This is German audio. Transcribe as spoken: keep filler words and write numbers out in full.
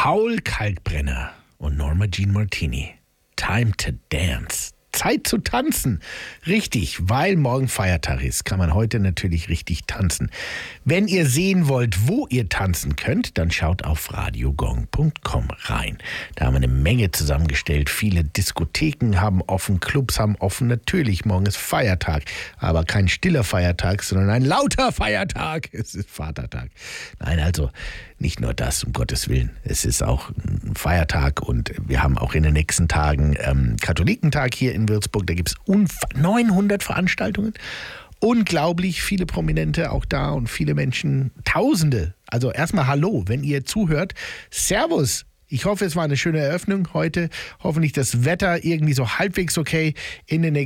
Paul Kalkbrenner und Norma Jean Martini. Time to dance. Zeit zu tanzen. Richtig, weil morgen Feiertag ist, kann man heute natürlich richtig tanzen. Wenn ihr sehen wollt, wo ihr tanzen könnt, dann schaut auf radiogong punkt com rein. Da haben wir eine Menge zusammengestellt. Viele Diskotheken haben offen, Clubs haben offen. Natürlich, morgen ist Feiertag, aber kein stiller Feiertag, sondern ein lauter Feiertag. Es ist Vatertag. Nein, also nicht nur das, um Gottes Willen. Es ist auch ein Feiertag und wir haben auch in den nächsten Tagen ähm, Katholikentag hier in Würzburg. Da gibt es neunhundert Veranstaltungen. Unglaublich viele Prominente auch da und viele Menschen, Tausende. Also erstmal Hallo, wenn ihr zuhört. Servus. Ich hoffe, es war eine schöne Eröffnung heute. Hoffentlich das Wetter irgendwie so halbwegs okay in den nächsten